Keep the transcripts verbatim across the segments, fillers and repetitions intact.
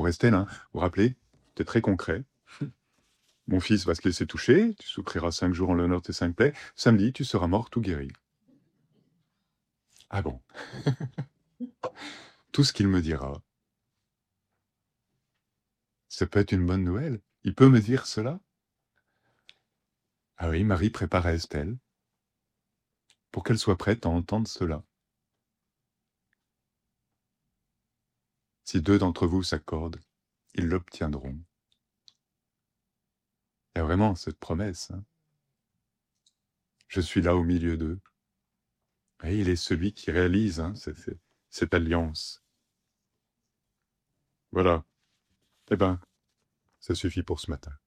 pour Estelle, hein, vous vous rappelez, c'était très concret. Mon fils va se laisser toucher, tu souffriras cinq jours en l'honneur de tes cinq plaies. Samedi, tu seras mort tout guéri. Ah bon? Tout ce qu'il me dira, ça peut être une bonne nouvelle. Il peut me dire cela? Ah oui, Marie prépare Estelle pour qu'elle soit prête à entendre cela. Si deux d'entre vous s'accordent, ils l'obtiendront. Il y a vraiment cette promesse. Hein. Je suis là au milieu d'eux. Et il est celui qui réalise hein, cette, cette alliance. Voilà. Eh ben, ça suffit pour ce matin.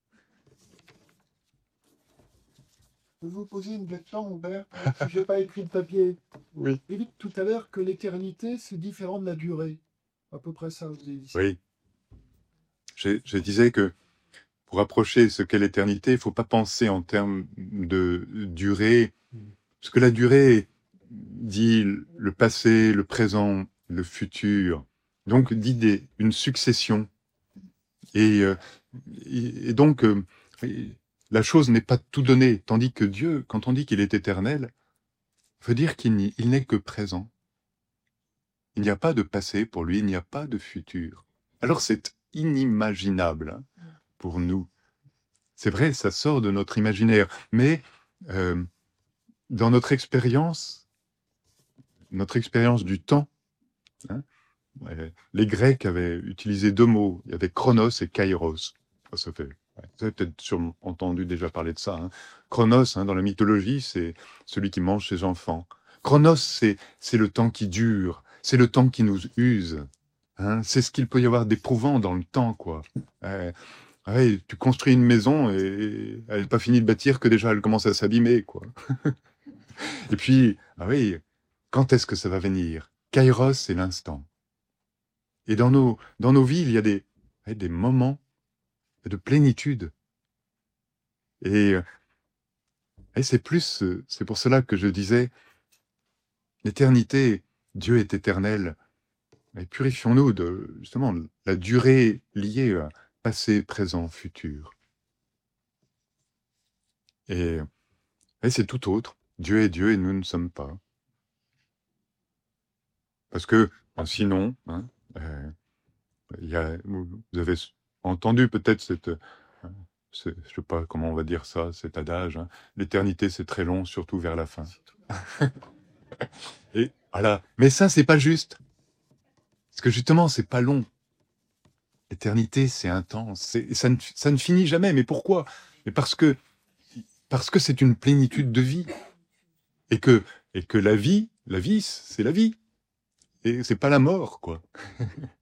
Je peux vous poser une question, Hubert, si je n'ai pas écrit le papier. Oui. Vous dites tout à l'heure que l'éternité, c'est différent de la durée. À peu près ça, vous avez dit. Oui. Je, je disais que pour approcher ce qu'est l'éternité, il ne faut pas penser en termes de durée, parce que la durée dit le passé, le présent, le futur, donc dit des, une succession. Et, euh, et, et donc, euh, la chose n'est pas tout donné, tandis que Dieu, quand on dit qu'il est éternel, veut dire qu'il n'est que présent. Il n'y a pas de passé pour lui, il n'y a pas de futur. Alors c'est inimaginable hein, pour nous. C'est vrai, ça sort de notre imaginaire, mais euh, dans notre expérience, notre expérience du temps, hein, les Grecs avaient utilisé deux mots, il y avait chronos et kairos. Ça fait, ouais, vous avez peut-être sûrement entendu déjà parler de ça. Hein. Chronos, hein, dans la mythologie, c'est celui qui mange ses enfants. Chronos, c'est le temps qui dure, c'est le temps qui nous use. Hein. C'est ce qu'il peut y avoir d'éprouvant dans le temps, quoi. Ouais. Ouais, tu construis une maison et elle n'est pas finie de bâtir que déjà elle commence à s'abîmer, quoi. Et puis, ah oui, quand est-ce que ça va venir? Kairos, c'est l'instant. Et dans nos, dans nos vies, il y a des, des moments de plénitude. Et, et c'est plus, c'est pour cela que je disais, l'éternité, Dieu est éternel. Et purifions-nous de, justement, la durée liée à passé, présent, futur. Et, et c'est tout autre. Dieu est Dieu et nous ne sommes pas. Parce que, ben, sinon, hein, euh, y a, vous avez entendu peut-être cette, euh, je ne sais pas comment on va dire ça, cet adage, hein, l'éternité c'est très long, surtout vers la fin. Et voilà. Mais ça, c'est pas juste. Parce que justement, c'est pas long. L'éternité, c'est intense. Ça ne, ça ne finit jamais. Mais pourquoi? Mais parce que parce que c'est une plénitude de vie. Et que, et que la vie, la vie, c'est la vie. Et c'est pas la mort, quoi.